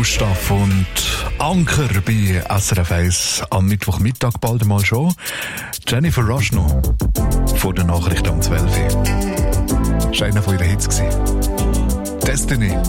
Gustav und Anker bei SRF 1 am Mittwochmittag bald einmal schon. Jennifer Rush noch vor der Nachricht um 12 Uhr. Das war einer von ihren Hits. Destiny.